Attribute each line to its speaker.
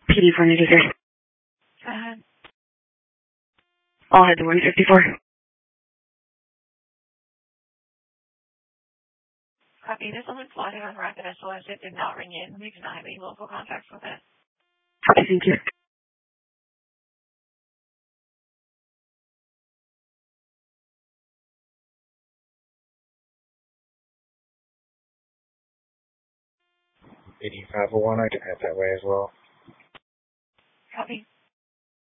Speaker 1: PD 493.
Speaker 2: Go ahead.
Speaker 1: I'll head to 154.
Speaker 2: Copy. There's someone flying on Rapid SOS. It did not ring in. We do not have any local contacts with it.
Speaker 1: Copy, thank you.
Speaker 3: PD 501, I can head that way as well.
Speaker 2: Copy.